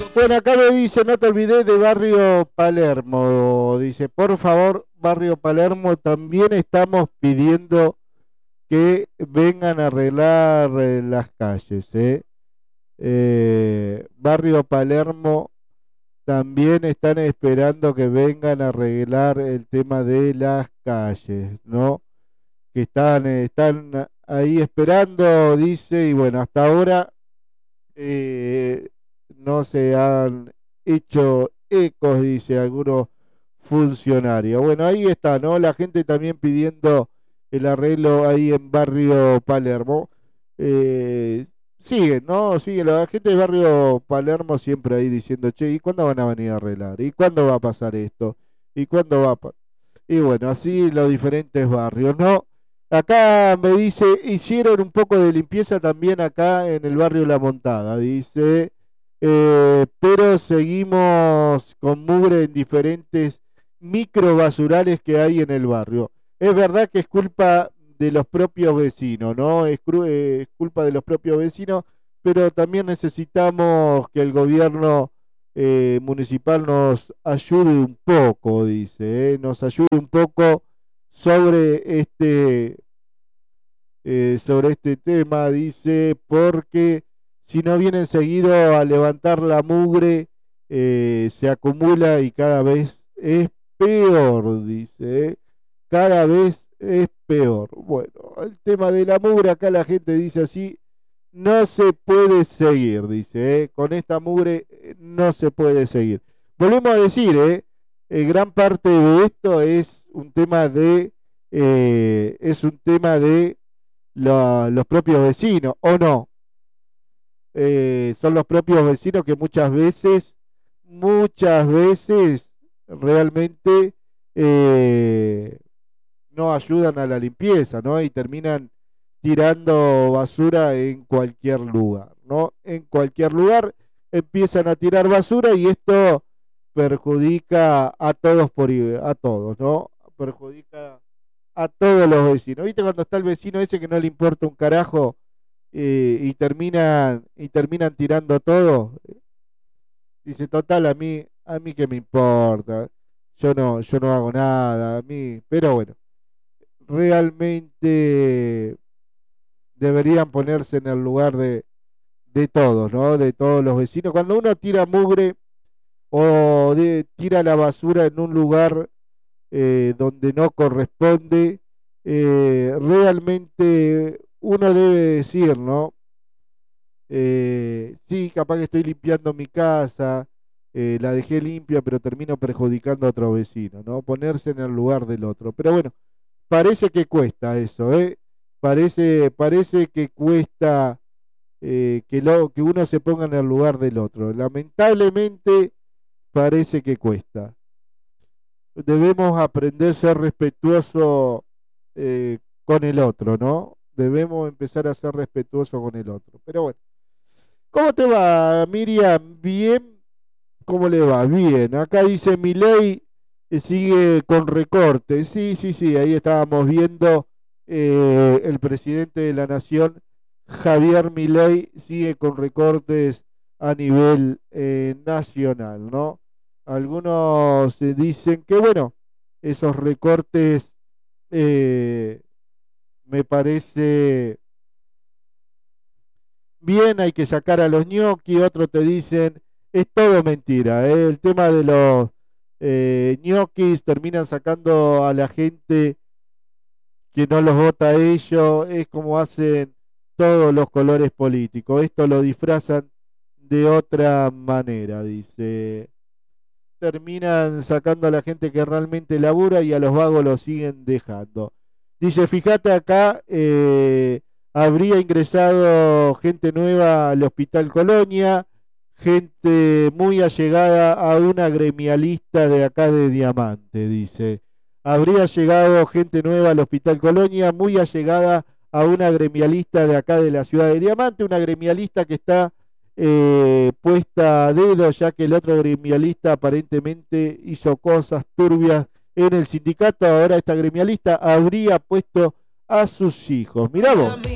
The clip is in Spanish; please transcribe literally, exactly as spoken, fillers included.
Bueno, acá me dice, no te olvides de Barrio Palermo. Dice, por favor, Barrio Palermo, también estamos pidiendo que vengan a arreglar eh, las calles. ¿eh? Eh, Barrio Palermo también están esperando que vengan a arreglar el tema de las calles, ¿no? Que están, eh, están ahí esperando, dice, y bueno, hasta ahora eh, no se han hecho ecos, dice algunos funcionarios. Bueno, ahí está, ¿no? La gente también pidiendo el arreglo ahí en Barrio Palermo. Eh, sigue, ¿no? Sigue la gente de Barrio Palermo siempre ahí diciendo, che, ¿y cuándo van a venir a arreglar? ¿Y cuándo va a pasar esto? ¿Y cuándo va a pasar? Y bueno, así los diferentes barrios, ¿no? Acá me dice, hicieron un poco de limpieza también acá en el barrio La Montada, dice, eh, pero seguimos con mugre en diferentes microbasurales que hay en el barrio. Es verdad que es culpa de los propios vecinos, ¿no? Es, cru- eh, es culpa de los propios vecinos, pero también necesitamos que el gobierno eh, municipal nos ayude un poco, dice, ¿eh? Nos ayude un poco sobre este eh, sobre este tema, dice, porque si no vienen seguido a levantar la mugre, eh, se acumula y cada vez es peor, dice, ¿eh? Cada vez es peor. Bueno, el tema de la mugre, acá la gente dice así, no se puede seguir, dice, ¿eh? Con esta mugre eh, no se puede seguir. Volvemos a decir, ¿eh? Eh, gran parte de esto es un tema de, eh, es un tema de lo- los propios vecinos, o no. Eh, son los propios vecinos que muchas veces, muchas veces realmente eh, no ayudan a la limpieza, ¿no? Y terminan tirando basura en cualquier lugar, ¿no? En cualquier lugar empiezan a tirar basura y esto perjudica a todos por i- a todos, ¿no? Perjudica a todos los vecinos. ¿Viste cuando está el vecino ese que no le importa un carajo eh, y terminan y terminan tirando todo? Dice, total, a mí a mí qué me importa. Yo no yo no hago nada, a mí, pero bueno, realmente deberían ponerse en el lugar de, de todos, ¿no? De todos los vecinos. Cuando uno tira mugre o de- tira la basura en un lugar eh, donde no corresponde, eh, realmente uno debe decir, ¿no? Eh, sí, capaz que estoy limpiando mi casa, eh, la dejé limpia, pero termino perjudicando a otro vecino, ¿no? Ponerse en el lugar del otro. Pero bueno, parece que cuesta eso, ¿eh? Parece, parece que cuesta eh, que, lo, que uno se ponga en el lugar del otro. Lamentablemente parece que cuesta. Debemos aprender a ser respetuosos eh, con el otro, ¿no? Debemos empezar a ser respetuosos con el otro. Pero bueno, ¿cómo te va, Miriam? Bien, ¿cómo le va? Bien. Acá dice Milei eh, sigue con recortes. Sí, sí, sí, ahí estábamos viendo eh, el presidente de la nación, Javier Milei, sigue con recortes a nivel eh, nacional, ¿no? Algunos eh, dicen que, bueno, esos recortes eh, me parece bien, hay que sacar a los ñoqui, otros te dicen, es todo mentira, ¿eh? El tema de los eh, ñoquis terminan sacando a la gente que no los vota a ellos, es como hacen todos los colores políticos, esto lo disfrazan de otra manera, dice. Terminan sacando a la gente que realmente labura y a los vagos los siguen dejando. Dice, fíjate acá, eh, habría ingresado gente nueva al Hospital Colonia, gente muy allegada a una gremialista de acá de Diamante, dice. Habría llegado gente nueva al Hospital Colonia, muy allegada a una gremialista de acá de la ciudad de Diamante, una gremialista que está eh, puesta a dedo, ya que el otro gremialista aparentemente hizo cosas turbias en el sindicato. Ahora esta gremialista habría puesto a sus hijos. Mirá vos.